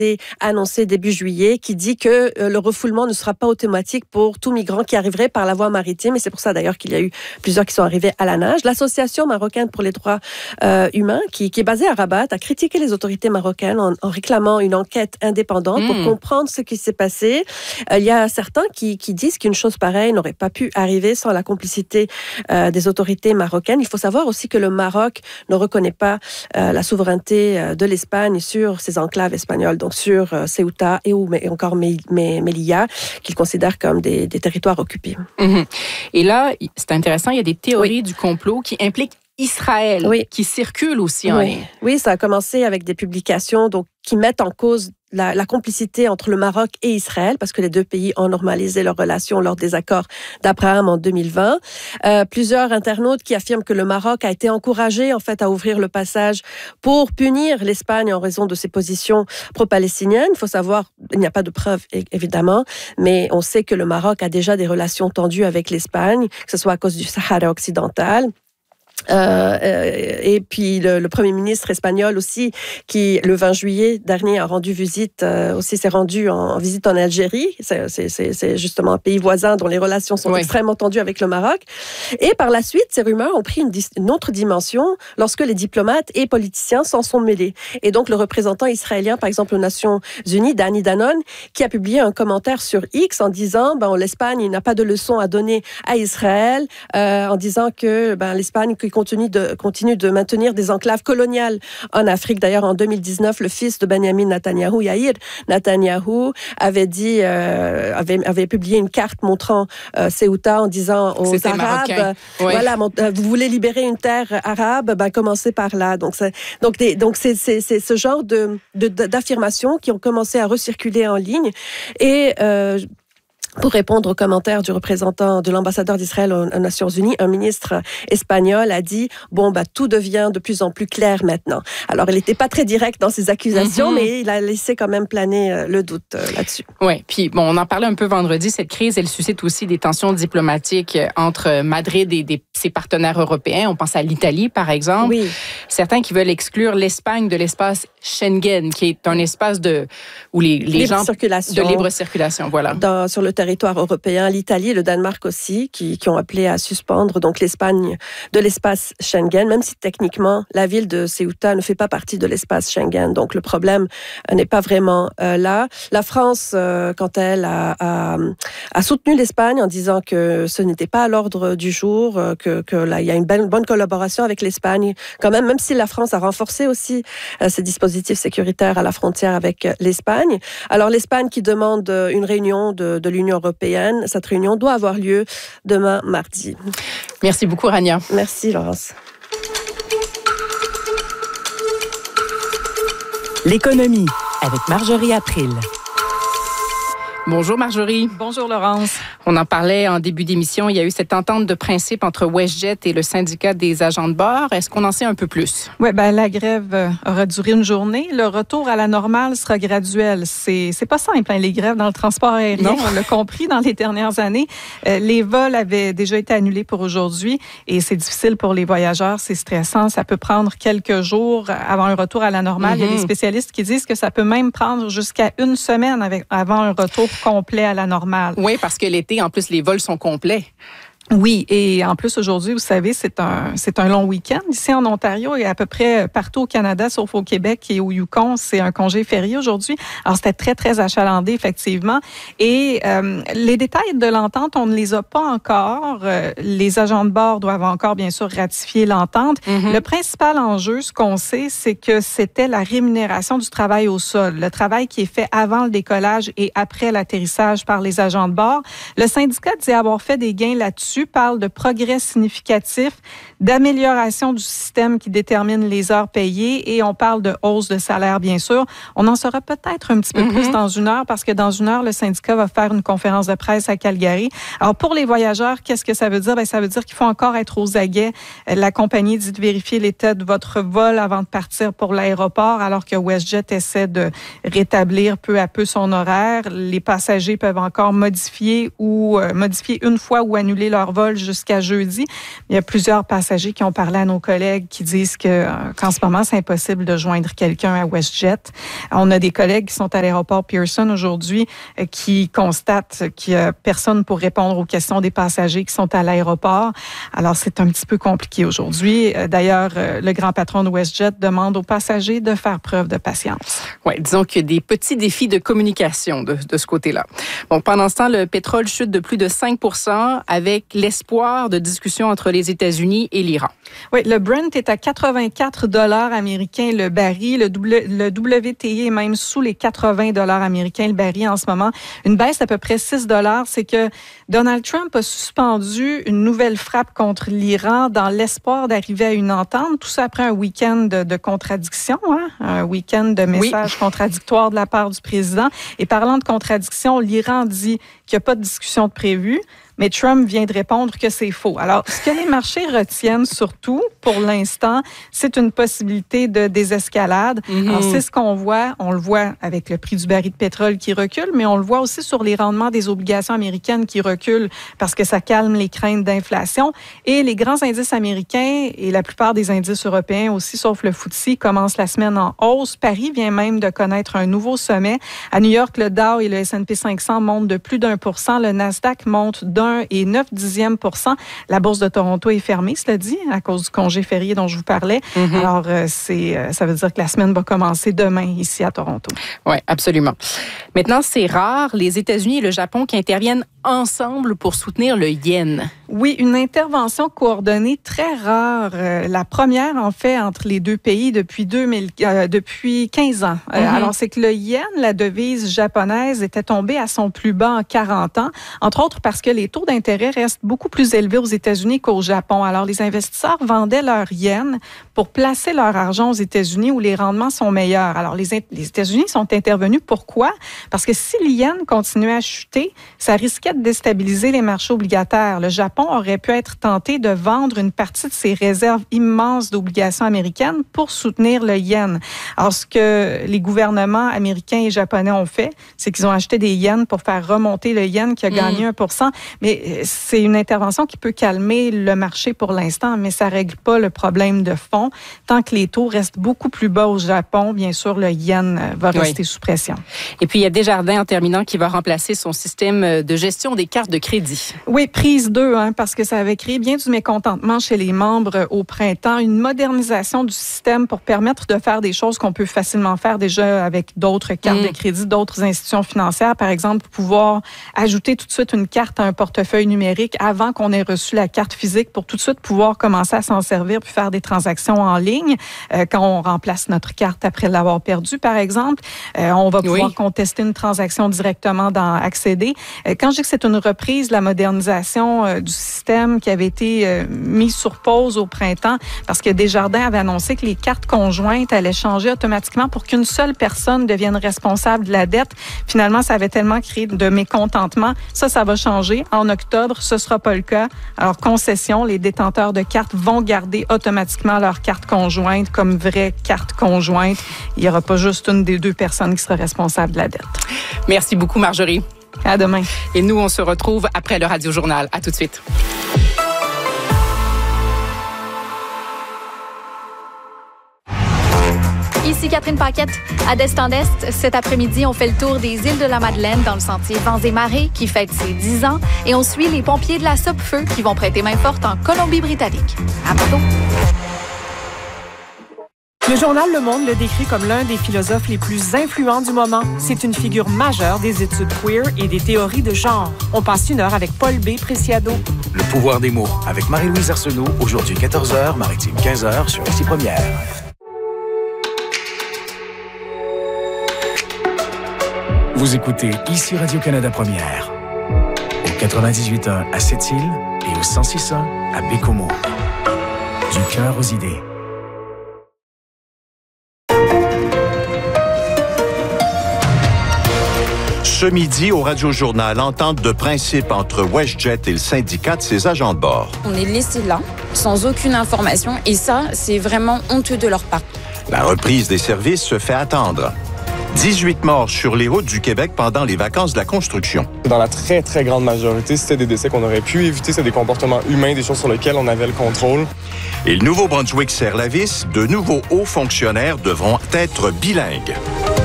annoncé début juillet, qui dit que le refoulement ne sera pas automatique pour tout migrant qui arriverait par la voie maritime. Et c'est pour ça d'ailleurs qu'il y a eu plusieurs qui sont arrivés à la nage. L'Association marocaine pour les droits humains, qui est basée à Rabat, a critiqué les autorités marocaines en réclamant une enquête indépendante pour comprendre ce qui s'est passé. Il y a certains qui disent qu'une chose pareille n'aurait pas pu arriver sans la complicité des autorités marocaines. Il faut savoir aussi que le Maroc ne reconnaît pas la souveraineté de l'Espagne sur ses enclaves espagnoles, donc sur Ceuta et encore Melilla, qu'ils considèrent comme des territoires occupés. Et là, c'est intéressant, il y a des théories du complot qui impliquent Israël, qui circulent aussi en ligne. Oui, ça a commencé avec des publications qui mettent en cause la complicité entre le Maroc et Israël, parce que les deux pays ont normalisé leurs relations lors des accords d'Abraham en 2020. Plusieurs internautes qui affirment que le Maroc a été encouragé en fait à ouvrir le passage pour punir l'Espagne en raison de ses positions pro-palestiniennes. Il faut savoir, il n'y a pas de preuves évidemment, mais on sait que le Maroc a déjà des relations tendues avec l'Espagne, que ce soit à cause du Sahara occidental. Et puis le Premier ministre espagnol aussi, qui le 20 juillet dernier a rendu visite, s'est rendu en visite en Algérie. C'est justement un pays voisin dont les relations sont extrêmement tendues avec le Maroc. Et par la suite, ces rumeurs ont pris une autre dimension lorsque les diplomates et politiciens s'en sont mêlés. Et donc le représentant israélien, par exemple aux Nations Unies, Danny Danon, qui a publié un commentaire sur X en disant l'Espagne n'a pas de leçon à donner à Israël, en disant que l'Espagne continue de maintenir des enclaves coloniales en Afrique. D'ailleurs, en 2019, le fils de Benjamin Netanyahou, Yair Netanyahou, avait publié une carte montrant Ceuta en disant aux Arabes, voilà, vous voulez libérer une terre arabe, commencez par là. Donc c'est ce genre d'affirmations qui ont commencé à recirculer en ligne. Et pour répondre aux commentaires du représentant de l'ambassadeur d'Israël aux Nations Unies, un ministre espagnol a dit tout devient de plus en plus clair maintenant. Alors, il n'était pas très direct dans ses accusations, mais il a laissé quand même planer le doute là-dessus. Oui, puis on en parlait un peu vendredi, cette crise, elle suscite aussi des tensions diplomatiques entre Madrid et ses partenaires européens. On pense à l'Italie, par exemple. Oui. Certains qui veulent exclure l'Espagne de l'espace Schengen, qui est un espace où les gens de libre circulation, voilà. Sur le territoire européen, l'Italie et le Danemark aussi, qui ont appelé à suspendre donc l'Espagne de l'espace Schengen, même si techniquement la ville de Ceuta ne fait pas partie de l'espace Schengen. Donc le problème n'est pas vraiment là. La France, quant à elle, a soutenu l'Espagne en disant que ce n'était pas à l'ordre du jour, que là il y a une bonne collaboration avec l'Espagne, quand même si la France a renforcé aussi ses dispositifs sécuritaires à la frontière avec l'Espagne. Alors l'Espagne qui demande une réunion de l'Union européenne. Cette réunion doit avoir lieu demain, mardi. Merci beaucoup, Rania. Merci, Laurence. L'économie avec Marjorie April. Bonjour Marjorie. Bonjour Laurence. On en parlait en début d'émission, il y a eu cette entente de principe entre WestJet et le syndicat des agents de bord. Est-ce qu'on en sait un peu plus? Oui, la grève aura duré une journée. Le retour à la normale sera graduel. C'est pas simple, les grèves dans le transport aérien. Non. On l'a compris dans les dernières années. Les vols avaient déjà été annulés pour aujourd'hui et c'est difficile pour les voyageurs. C'est stressant. Ça peut prendre quelques jours avant un retour à la normale. Il y a des spécialistes qui disent que ça peut même prendre jusqu'à une semaine avant un retour complet à la normale. Oui, parce que l'été, en plus, les vols sont complets. Oui, et en plus, aujourd'hui, vous savez, c'est un long week-end ici en Ontario et à peu près partout au Canada, sauf au Québec et au Yukon, c'est un congé férié aujourd'hui. Alors, c'était très, très achalandé, effectivement. Et les détails de l'entente, on ne les a pas encore. Les agents de bord doivent encore, bien sûr, ratifier l'entente. Le principal enjeu, ce qu'on sait, c'est que c'était la rémunération du travail au sol, le travail qui est fait avant le décollage et après l'atterrissage par les agents de bord. Le syndicat dit avoir fait des gains là-dessus, parle de progrès significatifs, d'amélioration du système qui détermine les heures payées et on parle de hausse de salaire, bien sûr. On en saura peut-être un petit peu plus dans une heure parce que dans une heure, le syndicat va faire une conférence de presse à Calgary. Alors, pour les voyageurs, qu'est-ce que ça veut dire? Ça veut dire qu'il faut encore être aux aguets. La compagnie dit de vérifier l'état de votre vol avant de partir pour l'aéroport alors que WestJet essaie de rétablir peu à peu son horaire. Les passagers peuvent encore modifier une fois ou annuler leur leur vol jusqu'à jeudi. Il y a plusieurs passagers qui ont parlé à nos collègues qui disent qu'en ce moment, c'est impossible de joindre quelqu'un à WestJet. On a des collègues qui sont à l'aéroport Pearson aujourd'hui qui constatent qu'il n'y a personne pour répondre aux questions des passagers qui sont à l'aéroport. Alors, c'est un petit peu compliqué aujourd'hui. D'ailleurs, le grand patron de WestJet demande aux passagers de faire preuve de patience. Oui, disons qu'il y a des petits défis de communication de ce côté-là. Bon, pendant ce temps, le pétrole chute de plus de 5 % avec l'espoir de discussions entre les États-Unis et l'Iran. Oui, le Brent est à 84 $ américains le baril. Le WTI est même sous les 80 $ américains le baril en ce moment. Une baisse d'à peu près 6 $. C'est que Donald Trump a suspendu une nouvelle frappe contre l'Iran dans l'espoir d'arriver à une entente. Tout ça après un week-end de contradictions, un week-end de messages contradictoires de la part du président. Et parlant de contradictions, l'Iran dit qu'il n'y a pas de discussion de prévue. Mais Trump vient de répondre que c'est faux. Alors, ce que les marchés retiennent surtout, pour l'instant, c'est une possibilité de désescalade. Alors, c'est ce qu'on voit. On le voit avec le prix du baril de pétrole qui recule, mais on le voit aussi sur les rendements des obligations américaines qui reculent parce que ça calme les craintes d'inflation. Et les grands indices américains et la plupart des indices européens aussi, sauf le FTSE, commencent la semaine en hausse. Paris vient même de connaître un nouveau sommet. À New York, le Dow et le S&P 500 montent de plus d'1%. Le Nasdaq monte d'1,9%. La bourse de Toronto est fermée, cela dit, à cause du congé férié dont je vous parlais. Alors, ça veut dire que la semaine va commencer demain ici à Toronto. Oui, absolument. Maintenant, c'est rare, les États-Unis et le Japon qui interviennent ensemble pour soutenir le yen. Oui, une intervention coordonnée très rare. La première, en fait, entre les deux pays depuis 15 ans. Alors, c'est que le yen, la devise japonaise, était tombée à son plus bas en 40 ans, entre autres parce que les taux d'intérêt restent beaucoup plus élevés aux États-Unis qu'au Japon. Alors, les investisseurs vendaient leur yen pour placer leur argent aux États-Unis où les rendements sont meilleurs. Alors, les États-Unis sont intervenus. Pourquoi? Parce que si le yen continuait à chuter, ça risquait de déstabiliser les marchés obligataires. Le Japon aurait pu être tenté de vendre une partie de ses réserves immenses d'obligations américaines pour soutenir le yen. Alors, ce que les gouvernements américains et japonais ont fait, c'est qu'ils ont acheté des yens pour faire remonter le yen qui a gagné 1%. Mais c'est une intervention qui peut calmer le marché pour l'instant, mais ça ne règle pas le problème de fond. Tant que les taux restent beaucoup plus bas au Japon, bien sûr, le yen va rester sous pression. Et puis, il y a Desjardins, en terminant, qui va remplacer son système de gestion des cartes de crédit. Oui, prise 2, parce que ça avait créé bien du mécontentement chez les membres au printemps. Une modernisation du système pour permettre de faire des choses qu'on peut facilement faire déjà avec d'autres cartes de crédit, d'autres institutions financières. Par exemple, pouvoir ajouter tout de suite une carte à un portefeuille numérique avant qu'on ait reçu la carte physique pour tout de suite pouvoir commencer à s'en servir puis faire des transactions en ligne quand on remplace notre carte après l'avoir perdue, par exemple. On va pouvoir contester une transaction directement dans Accéder. Quand je dis que c'est une reprise de la modernisation du système qui avait été mis sur pause au printemps parce que Desjardins avait annoncé que les cartes conjointes allaient changer automatiquement pour qu'une seule personne devienne responsable de la dette. Finalement, ça avait tellement créé de mécontentement. Ça va changer. En octobre, ce ne sera pas le cas. Alors, concession, les détenteurs de cartes vont garder automatiquement leur carte conjointe comme vraie carte conjointe. Il n'y aura pas juste une des deux personnes qui sera responsable de la dette. Merci beaucoup, Marjorie. À demain. Et nous, on se retrouve après le Radio Journal. À tout de suite. Ici Catherine Paquette. À d'Est-en-Est, cet après-midi, on fait le tour des îles de la Madeleine dans le sentier Vents et Marées qui fête ses 10 ans et on suit les pompiers de la Sopfeu qui vont prêter main forte en Colombie-Britannique. À bientôt. Le journal Le Monde le décrit comme l'un des philosophes les plus influents du moment. C'est une figure majeure des études queer et des théories de genre. On passe une heure avec Paul B. Preciado. Le pouvoir des mots avec Marie-Louise Arsenault, aujourd'hui 14h, maritime 15h sur Ici Première. Vous écoutez Ici Radio-Canada Première. Au 98.1 à Sept-Îles et au 106.1 à Bécomo. Du cœur aux idées. Ce midi, au Radio-Journal, entente de principe entre WestJet et le syndicat de ses agents de bord. On est laissé là, sans aucune information, et ça, c'est vraiment honteux de leur part. La reprise des services se fait attendre. 18 morts sur les routes du Québec pendant les vacances de la construction. Dans la très, très grande majorité, c'était des décès qu'on aurait pu éviter. C'est des comportements humains, des choses sur lesquelles on avait le contrôle. Et le Nouveau-Brunswick serre la vis. De nouveaux hauts fonctionnaires devront être bilingues.